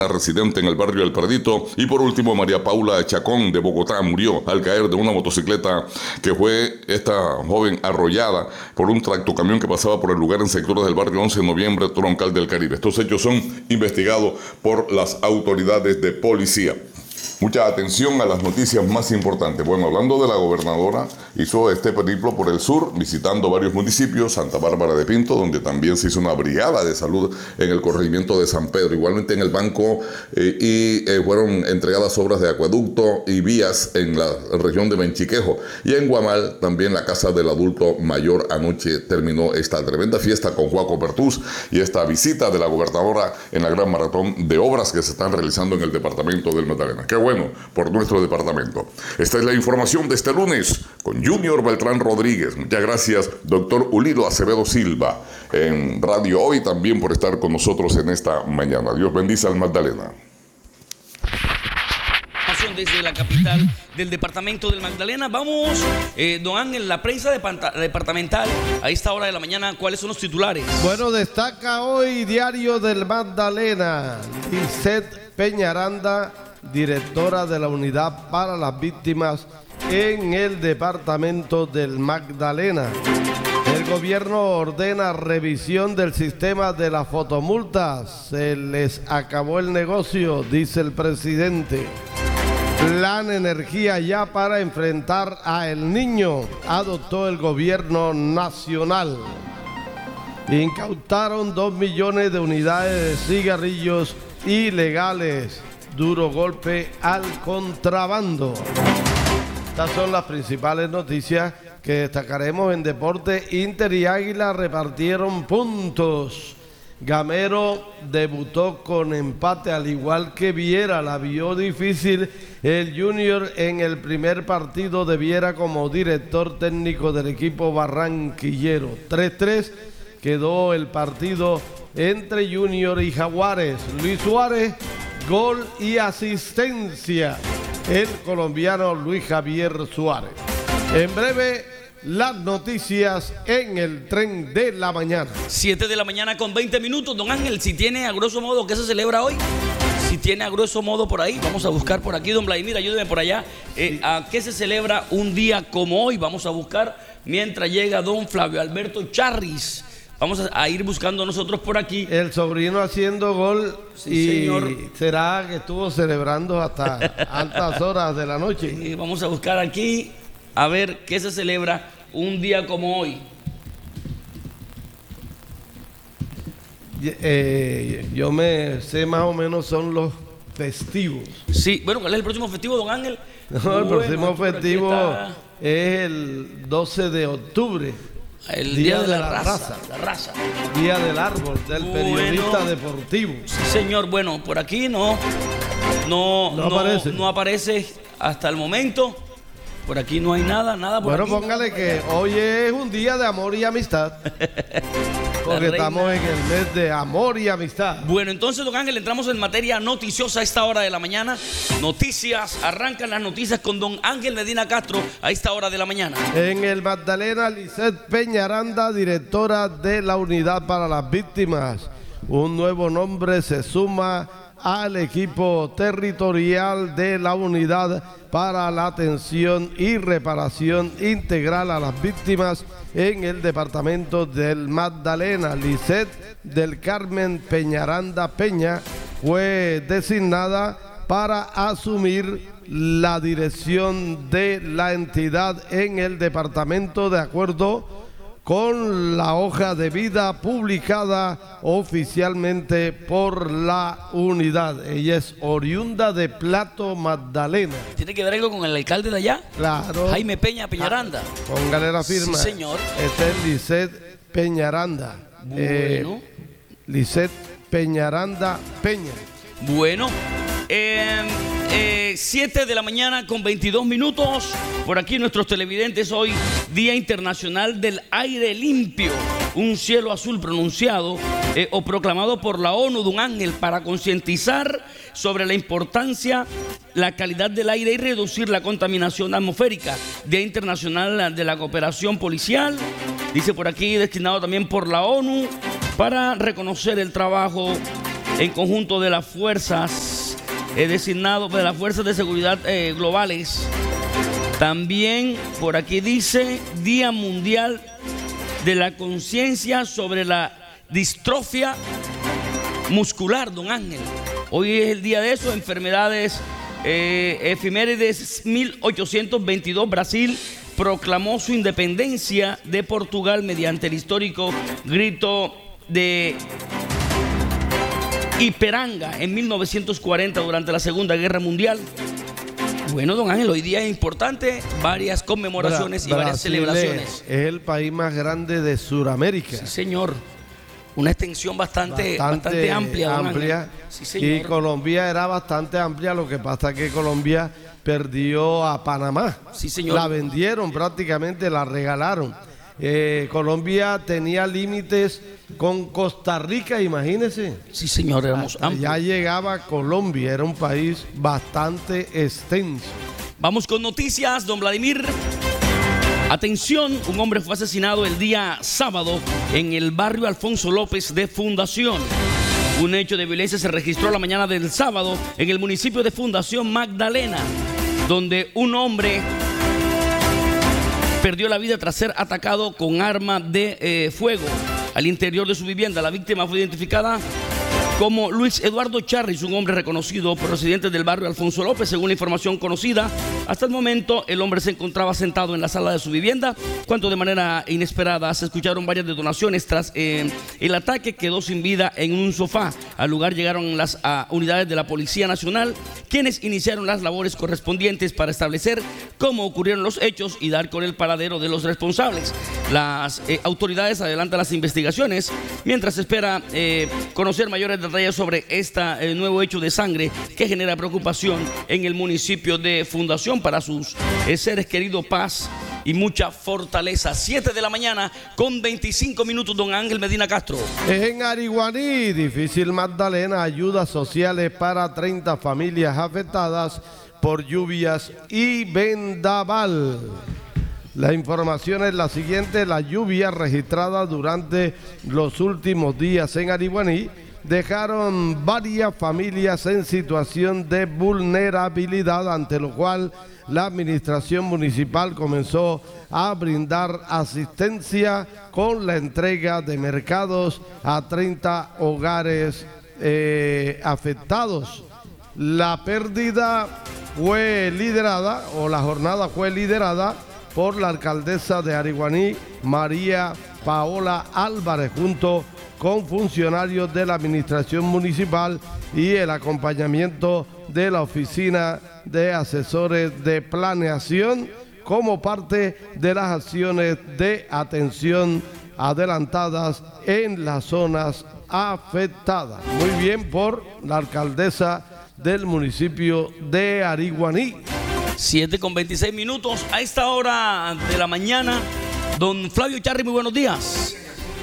residente en el barrio El Perdito. Y por último, María Paula Chacón de Bogotá murió al caer de una motocicleta que fue esta joven arrollada por un tractocamión que pasaba por el lugar en sectores del barrio 11 de noviembre, Troncal del Caribe. Estos hechos son investigados por las autoridades de policía. Mucha atención a las noticias más importantes. Bueno, hablando de la gobernadora, hizo este periplo por el sur, visitando varios municipios, Santa Bárbara de Pinto, donde también se hizo una brigada de salud en el corregimiento de San Pedro. Igualmente en el banco fueron entregadas obras de acueducto y vías en la región de Menchiquejo. Y en Guamal, también la casa del adulto mayor. Anoche terminó esta tremenda fiesta con Juaco Pertús y esta visita de la gobernadora en la gran maratón de obras que se están realizando en el departamento del Magdalena. Qué bueno por nuestro departamento. Esta es la información de este lunes con Junior Beltrán Rodríguez. Muchas gracias, doctor Ulido Acevedo Silva, en Radio Hoy, también por estar con nosotros en esta mañana. Dios bendice al Magdalena. Desde la capital del departamento del Magdalena. Vamos, don Ángel, la prensa departamental a esta hora de la mañana, ¿cuáles son los titulares? Bueno, destaca hoy Diario del Magdalena. Lisette Peñaranda, directora de la Unidad para las Víctimas en el departamento del Magdalena. El gobierno ordena revisión del sistema de las fotomultas. Se les acabó el negocio, dice el presidente. Plan Energía ya para enfrentar a El Niño, adoptó el gobierno nacional. Incautaron 2 millones de unidades de cigarrillos ilegales. Duro golpe al contrabando. Estas son las principales noticias que destacaremos en deporte. Inter y Águila repartieron puntos. Gamero debutó con empate, al igual que Viera. La vio difícil el Junior en el primer partido de Viera como director técnico del equipo barranquillero. 3-3 quedó el partido entre Junior y Jaguares. Luis Suárez, gol y asistencia. El colombiano Luis Javier Suárez. En breve, las noticias en el tren de la mañana. 7 de la mañana con 20 minutos. Don Ángel, si tiene a grosso modo, ¿qué se celebra hoy? Si tiene a grosso modo por ahí, vamos a buscar por aquí. Don Vladimir, ayúdeme por allá. ¿A qué se celebra un día como hoy? Vamos a buscar mientras llega don Flavio Alberto Charris. Vamos a ir buscando nosotros por aquí. El sobrino haciendo gol, sí, y señor. Será que estuvo celebrando hasta altas horas de la noche. Sí, vamos a buscar aquí a ver qué se celebra un día como hoy. Yo me sé más o menos son los festivos. Sí, bueno, ¿cuál es el próximo festivo, don Ángel? No, el próximo festivo es el 12 de octubre. El día de la raza. La raza. Día del árbol, del periodista deportivo. Sí, señor. Bueno, por aquí no aparece hasta el momento. Por aquí no hay nada por bueno, aquí. Bueno, póngale que hoy es un día de amor y amistad. Porque estamos en el mes de amor y amistad. Bueno, entonces, don Ángel, entramos en materia noticiosa a esta hora de la mañana. Noticias, arrancan las noticias con don Ángel Medina Castro a esta hora de la mañana. En el Magdalena, Lisette Peñaranda, directora de la Unidad para las Víctimas. Un nuevo nombre se suma al equipo territorial de la Unidad para la Atención y Reparación Integral a las Víctimas en el departamento del Magdalena. Lisette del Carmen Peñaranda Peña fue designada para asumir la dirección de la entidad en el departamento de acuerdo con la hoja de vida publicada oficialmente por la unidad. Ella es oriunda de Plato, Magdalena. ¿Tiene que ver algo con el alcalde de allá? Claro. Jaime Peña Peñaranda. Póngale la firma. Sí, señor. Este es Lisette Peñaranda. Bueno. Lisette Peñaranda Peña. Bueno. 7 de la mañana con 22 minutos. Por aquí nuestros televidentes, hoy Día Internacional del Aire Limpio. Un cielo azul pronunciado o proclamado por la ONU, don Ángel, para concientizar sobre la importancia, la calidad del aire y reducir la contaminación atmosférica. Día Internacional de la Cooperación Policial. Dice por aquí, destinado también por la ONU para reconocer el trabajo en conjunto de las fuerzas designados de las fuerzas de seguridad globales. También por aquí dice Día Mundial de la Conciencia sobre la Distrofia Muscular, don Ángel. Hoy es el día de eso, enfermedades efemérides. 1822, Brasil proclamó su independencia de Portugal mediante el histórico grito de Ipiranga en 1940 durante la Segunda Guerra Mundial. Bueno, don Ángel, hoy día es importante, varias conmemoraciones y varias celebraciones. Es el país más grande de Sudamérica. Sí, señor. Una extensión bastante amplia, don Ángel. Sí, señor. Y Colombia era bastante amplia, lo que pasa es que Colombia perdió a Panamá. Sí, señor. La vendieron prácticamente, la regalaron. Colombia tenía límites con Costa Rica, imagínense. Sí, señor, éramos amplios. Ya llegaba Colombia, era un país bastante extenso. Vamos con noticias, don Vladimir. Atención, un hombre fue asesinado el día sábado en el barrio Alfonso López de Fundación. Un hecho de violencia se registró la mañana del sábado en el municipio de Fundación Magdalena, donde un hombre perdió la vida tras ser atacado con arma de fuego al interior de su vivienda. La víctima fue identificada como Luis Eduardo Charris, un hombre reconocido por residentes del barrio Alfonso López. Según la información conocida, hasta el momento el hombre se encontraba sentado en la sala de su vivienda cuando de manera inesperada se escucharon varias detonaciones. Tras el ataque, quedó sin vida en un sofá. Al lugar llegaron las unidades de la Policía Nacional, quienes iniciaron las labores correspondientes para establecer cómo ocurrieron los hechos y dar con el paradero de los responsables. Las autoridades adelantan las investigaciones mientras se espera conocer mayores detalles sobre este nuevo hecho de sangre que genera preocupación en el municipio de Fundación para sus seres queridos. Paz y mucha fortaleza. 7 de la mañana con 25 minutos, don Ángel Medina Castro. En Ariguaní, difícil Magdalena, ayudas sociales para 30 familias afectadas por lluvias y vendaval. La información es la siguiente: la lluvia registrada durante los últimos días en Ariguaní dejaron varias familias en situación de vulnerabilidad, ante lo cual la administración municipal comenzó a brindar asistencia con la entrega de mercados a 30 hogares afectados. La pérdida fue liderada, o la jornada fue liderada por la alcaldesa de Ariguaní, María Paola Álvarez, junto con funcionarios de la administración municipal y el acompañamiento de la Oficina de Asesores de Planeación, como parte de las acciones de atención adelantadas en las zonas afectadas. Muy bien por la alcaldesa del municipio de Ariguaní. 7 con 26 minutos a esta hora de la mañana. Don Flavio Charri, muy buenos días.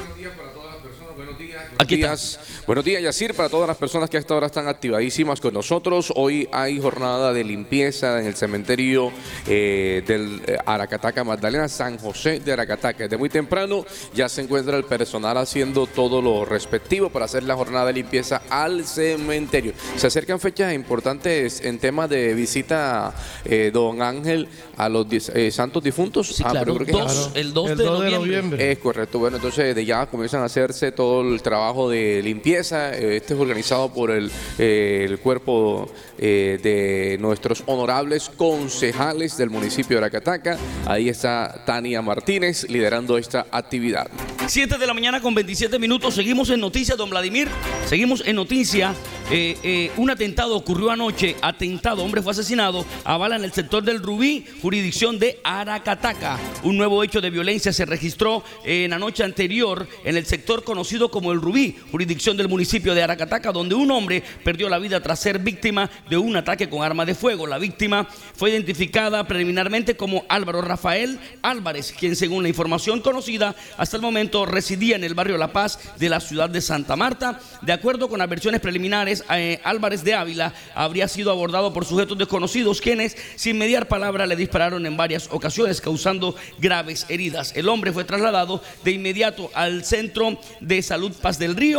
Aquí estás. Buenos días, Yacir, para todas las personas que a esta hora están activadísimas con nosotros. Hoy hay jornada de limpieza en el cementerio del Aracataca Magdalena, San José de Aracataca. Desde muy temprano ya se encuentra el personal haciendo todo lo respectivo para hacer la jornada de limpieza al cementerio. Se acercan fechas importantes en temas de visita, don Ángel, a los santos difuntos. Sí, claro, el 2 de noviembre. Es correcto. Bueno, entonces de ya comienzan a hacerse todo el trabajo de limpieza. Este es organizado por el cuerpo de nuestros honorables concejales del municipio de Aracataca. Ahí está Tania Martínez liderando esta actividad. 7 de la mañana con 27 minutos. Seguimos en noticias, don Vladimir. Seguimos en noticia. Un atentado ocurrió anoche. Hombre fue asesinado a bala en el sector del Rubí, jurisdicción de Aracataca. Un nuevo hecho de violencia se registró en la noche anterior en el sector conocido como el Rubí, jurisdicción del municipio de Aracataca, donde un hombre perdió la vida tras ser víctima de un ataque con arma de fuego. La víctima fue identificada preliminarmente como Álvaro Rafael Álvarez, quien, según la información conocida hasta el momento, residía en el barrio La Paz de la ciudad de Santa Marta. De acuerdo con las versiones preliminares, Álvarez de Ávila habría sido abordado por sujetos desconocidos, quienes, sin mediar palabra, le dispararon en varias ocasiones, causando graves heridas. El hombre fue trasladado de inmediato al Centro de Salud Paz del Río,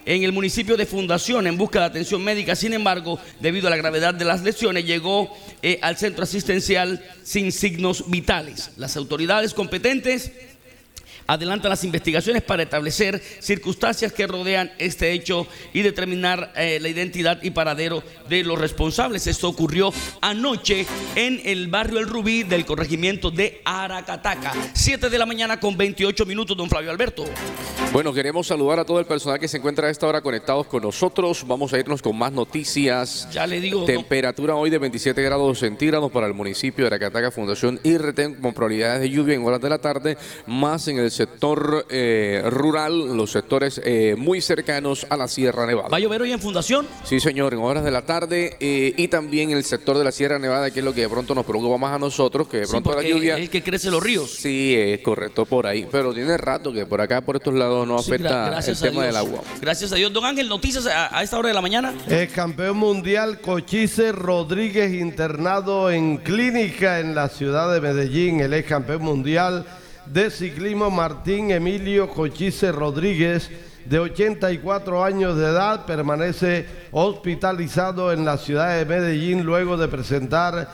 en el municipio de Fundación en busca de atención médica. Sin embargo, debido a la gravedad de las lesiones, llegó al centro asistencial sin signos vitales. Las autoridades competentes adelantan las investigaciones para establecer circunstancias que rodean este hecho y determinar la identidad y paradero de los responsables. Esto ocurrió anoche en el barrio El Rubí del corregimiento de Aracataca. 7 de la mañana con 28 minutos, don Flavio Alberto. Bueno, queremos saludar a todo el personal que se encuentra a esta hora conectados con nosotros. Vamos a irnos con más noticias. Ya le digo. Temperatura hoy de 27 grados centígrados para el municipio de Aracataca. Fundación IRTEN con probabilidades de lluvia en horas de la tarde, más en el sector rural, los sectores muy cercanos a la Sierra Nevada. ¿Va a llover hoy en Fundación? Sí, señor, en horas de la tarde y también en el sector de la Sierra Nevada, que es lo que de pronto nos preocupa más a nosotros, que de pronto la lluvia... es el que crece los ríos. Sí, es correcto, por ahí. Pero tiene rato que por acá, por estos lados, no afecta el tema del agua. Gracias a Dios. Don Ángel, noticias a esta hora de la mañana. El campeón mundial Cochise Rodríguez, internado en clínica en la ciudad de Medellín. El ex campeón mundial de ciclismo Martín Emilio Cochise Rodríguez, de 84 años de edad, permanece hospitalizado en la ciudad de Medellín luego de presentar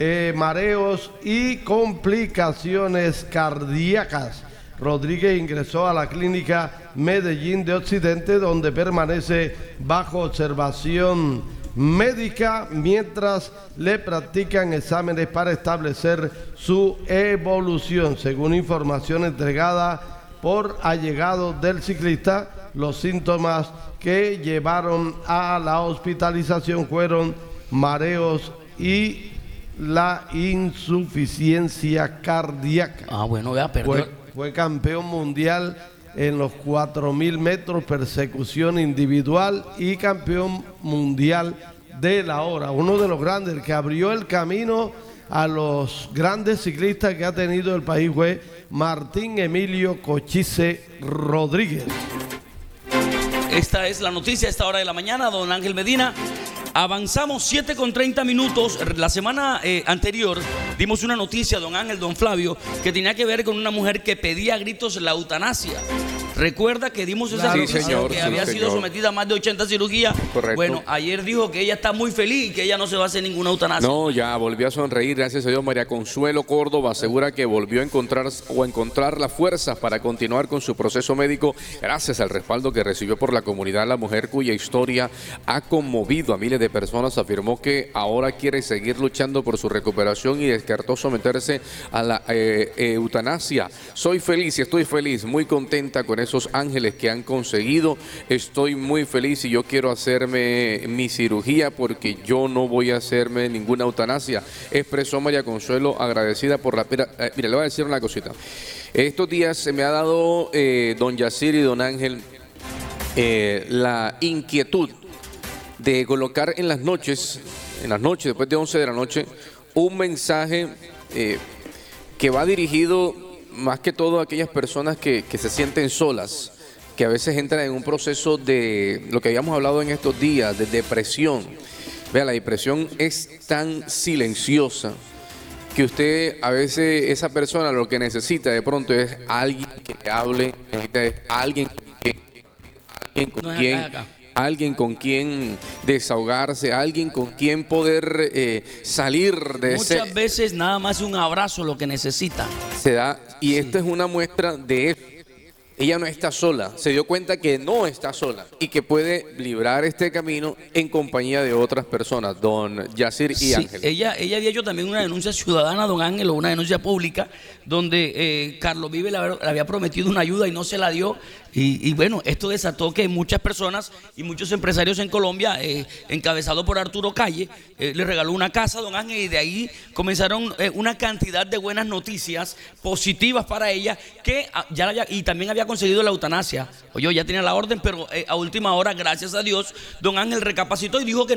mareos y complicaciones cardíacas. Rodríguez ingresó a la clínica Medellín de Occidente, donde permanece bajo observación médica mientras le practican exámenes para establecer su evolución. Según información entregada por allegados del ciclista, los síntomas que llevaron a la hospitalización fueron mareos y la insuficiencia cardíaca. Bueno, vea, perdón. Fue campeón mundial en los 4.000 metros, persecución individual, y campeón mundial de la hora. Uno de los grandes, el que abrió el camino a los grandes ciclistas que ha tenido el país fue Martín Emilio Cochise Rodríguez. Esta es la noticia a esta hora de la mañana, don Ángel Medina. Avanzamos 7 con 30 minutos. La semana anterior dimos una noticia, don Ángel, don Flavio, que tenía que ver con una mujer que pedía a gritos la eutanasia. ¿Recuerda que dimos esa noticia? Señor, que había sido sometida a más de 80 cirugías? Correcto. Bueno, ayer dijo que ella está muy feliz y que ella no se va a hacer ninguna eutanasia. No, ya volvió a sonreír, gracias a Dios. María Consuelo Córdoba asegura que volvió a encontrar las fuerzas para continuar con su proceso médico gracias al respaldo que recibió por la comunidad. La mujer, cuya historia ha conmovido a miles de personas, afirmó que ahora quiere seguir luchando por su recuperación y descartó someterse a la eutanasia. Soy feliz y estoy feliz, muy contenta con esos ángeles que han conseguido. Estoy muy feliz y yo quiero hacerme mi cirugía porque yo no voy a hacerme ninguna eutanasia, expresó María Consuelo, agradecida por la... Mira, le voy a decir una cosita. Estos días se me ha dado, don Yacir y don Ángel, la inquietud de colocar en las noches, después de 11 de la noche, un mensaje que va dirigido más que todo a aquellas personas que se sienten solas, que a veces entran en un proceso de lo que habíamos hablado en estos días, de depresión. Vea, la depresión es tan silenciosa que usted, a veces, esa persona lo que necesita de pronto es alguien que le hable, necesita alguien con quien desahogarse, alguien con quien poder salir de ese... Muchas veces nada más un abrazo lo que necesita. Se da, y esta es una muestra de eso. Ella no está sola, se dio cuenta que no está sola y que puede librar este camino en compañía de otras personas, don Yacir y Ángel. Ella había hecho también una denuncia ciudadana, don Ángel, o una denuncia pública, donde Carlos Vive le había prometido una ayuda y no se la dio. Y bueno, esto desató que muchas personas y muchos empresarios en Colombia, encabezado por Arturo Calle, le regaló una casa a don Ángel, y de ahí comenzaron una cantidad de buenas noticias positivas para ella, que y también había conseguido la eutanasia. Oye, ya tenía la orden, pero a última hora, gracias a Dios, don Ángel recapacitó y dijo que no,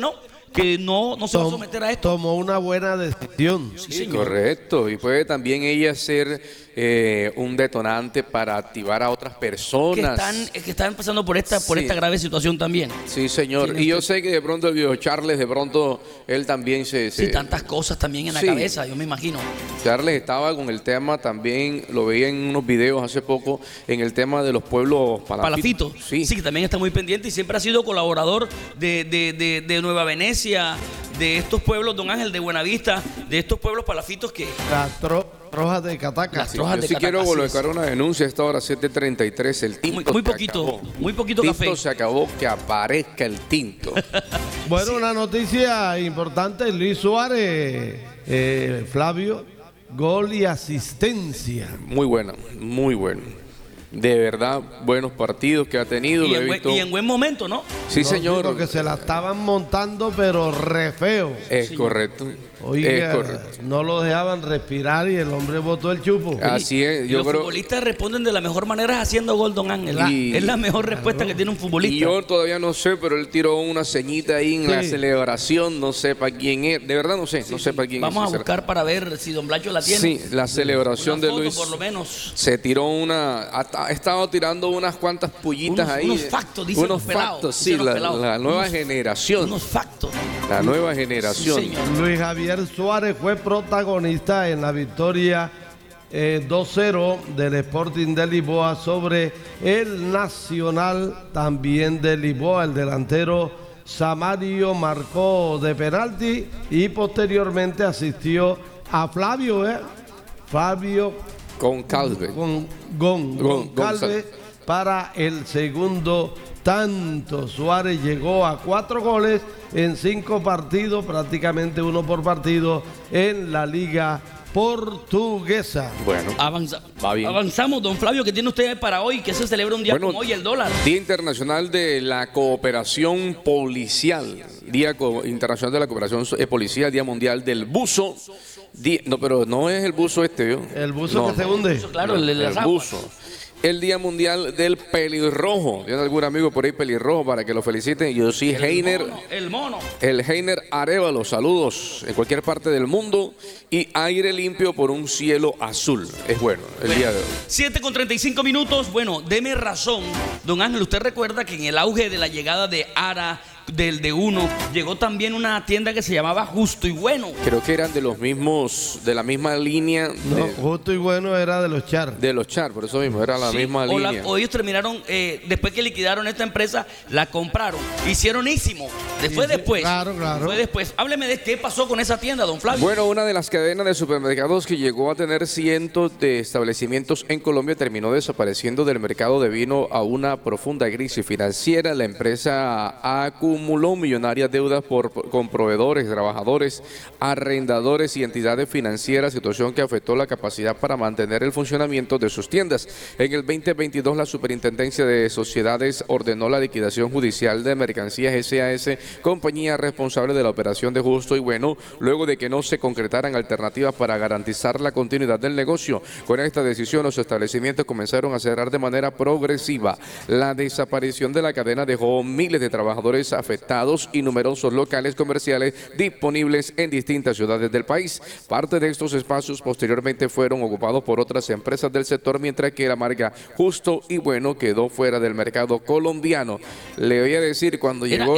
que no se va a someter a esto. Tomó una buena decisión. Sí, correcto. Y puede también ella ser un detonante para activar a otras personas. Que están pasando por esta grave situación también. Sí, señor. Y yo sé que de pronto el viejo Charles, de pronto él también Sí, tantas cosas también en la cabeza, yo me imagino. Charles estaba con el tema también, lo veía en unos videos hace poco, en el tema de los pueblos palafitos. Sí, que también está muy pendiente y siempre ha sido colaborador de Nueva Venecia, de estos pueblos, don Ángel, de Buenavista, de estos pueblos palafitos que... Las trojas de Cataca. Yo sí quiero colocar una denuncia a esta hora, 7:33, el tinto muy poquito café. Tinto se acabó, que aparezca el tinto. Bueno, una noticia importante, Luis Suárez, Flavio, gol y asistencia. Muy buena, muy buena. De verdad, buenos partidos que ha tenido. Y en buen momento, ¿no? Sí, señor. Porque se la estaban montando, pero re feo. Es correcto. Oiga, no lo dejaban respirar y el hombre botó el chupo. Así es. Los futbolistas responden de la mejor manera haciendo gol, don Ángel. Es la mejor respuesta que tiene un futbolista. Y yo todavía no sé, pero él tiró una ceñita ahí en la celebración. No sé para quién es. De verdad no sé. No sé para quién es. Vamos a buscar para ver si don Blacho la tiene. Sí, la celebración de Luis. Por lo menos. Se tiró ha estado tirando unas cuantas pullitas ahí. Unos factos, dicen unos factos, sí. La nueva generación. Unos factos. La nueva generación. Sí, Luis Javier Suárez fue protagonista en la victoria 2-0 del Sporting de Lisboa sobre el Nacional también de Lisboa. El delantero Samario marcó de penalti y posteriormente asistió a Flavio Goncalves para el segundo tanto. Suárez llegó a 4 goles en 5 partidos, prácticamente uno por partido en la Liga Portuguesa. Bueno, va bien. Avanzamos, don Flavio, ¿qué tiene usted para hoy? Que se celebra un día como hoy, el dólar. Día Internacional de la Cooperación Policial. Día Internacional de la Cooperación Policial, Día Mundial del Buzo. No, pero no es el buzo ¿yo? El buzo que se hunde. Claro, el buzo. El Día Mundial del Pelirrojo. ¿Tiene algún amigo por ahí pelirrojo para que lo feliciten? Yo sí, Heiner. El mono. El Heiner Arevalo. Saludos en cualquier parte del mundo. Y aire limpio por un cielo azul. Es bueno el día de hoy. 7:35. Bueno, deme razón, don Ángel. Usted recuerda que en el auge de la llegada de Ara, del D1, llegó también una tienda que se llamaba Justo y Bueno. Creo que eran de los mismos, de la misma línea. No, Justo y Bueno era de los Char. De los Char, por eso mismo, era la misma línea. O ellos terminaron, después que liquidaron esta empresa, la compraron. Hicieronísimo. Después. Claro. Fue después. Hábleme de qué pasó con esa tienda, don Flavio. Bueno, una de las cadenas de supermercados que llegó a tener cientos de establecimientos en Colombia terminó desapareciendo del mercado debido a una profunda crisis financiera. La empresa acumuló millonarias deudas con proveedores, trabajadores, arrendadores y entidades financieras, situación que afectó la capacidad para mantener el funcionamiento de sus tiendas. En el 2022, la Superintendencia de Sociedades ordenó la liquidación judicial de Mercancías SAS, compañía responsable de la operación de Justo y Bueno, luego de que no se concretaran alternativas para garantizar la continuidad del negocio. Con esta decisión, los establecimientos comenzaron a cerrar de manera progresiva. La desaparición de la cadena dejó miles de trabajadores afectados y numerosos locales comerciales disponibles en distintas ciudades del país. Parte de estos espacios posteriormente fueron ocupados por otras empresas del sector, mientras que la marca Justo y Bueno quedó fuera del mercado colombiano. Le voy a decir, cuando llegó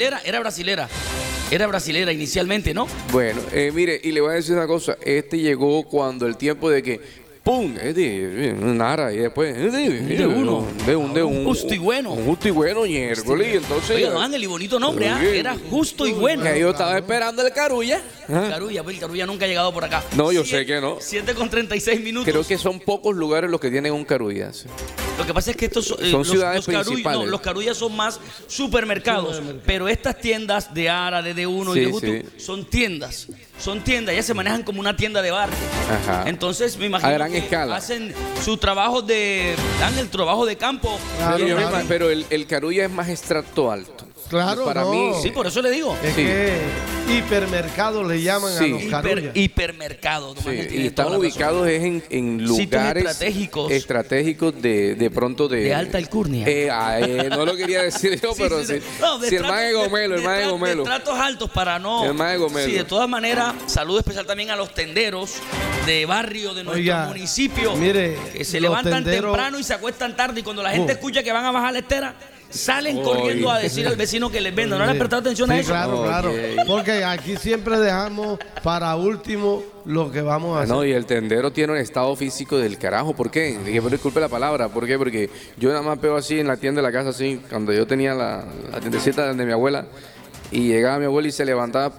Era brasilera inicialmente, ¿no? Bueno, mire, y le voy a decir una cosa. Llegó cuando el tiempo de que ¡pum! Nara, y después un Justo y Bueno. Un Justo y Bueno, miércoles. Entonces, oiga, don Ángel, y bonito nombre, era Justo y Bueno. Yo estaba esperando el Carulla. El Carulla nunca ha llegado por acá. No, yo sé que no. 7:36. Creo que son pocos lugares los que tienen un Carulla. Sí. Lo que pasa es que estos son ciudades principales. Los Carullas son más supermercados, pero estas tiendas de Ara, de D1 y de Justo son tiendas. Ya se manejan como una tienda de barrio. Ajá. Entonces me imagino a gran que escala hacen su trabajo dan el trabajo de campo. Pero el Carulla es más extracto alto. Claro, para mí. Sí, por eso le digo. Es que hipermercados le llaman a los carullas. Hipermercado. Sí, y están ubicados en lugares estratégicos de pronto de alta alcurnia. No lo quería decir yo, pero sí. No, si el mae Gomelo, de tratos altos para no. El mae Gomelo. Sí, de todas maneras, saludo especial también a los tenderos de barrio de nuestro municipio. Mire, que se levantan temprano y se acuestan tarde. Y cuando la gente escucha que van a bajar la estera, salen corriendo a decir al vecino que les venda. ¿No le han prestado atención a eso? Claro. Porque aquí siempre dejamos para último lo que vamos a hacer. No, y el tendero tiene un estado físico del carajo. ¿Por qué? Disculpe la palabra. ¿Por qué? Porque yo nada más veo así en la tienda de la casa, así, cuando yo tenía la tiendecita de mi abuela, y llegaba mi abuela y se levantaba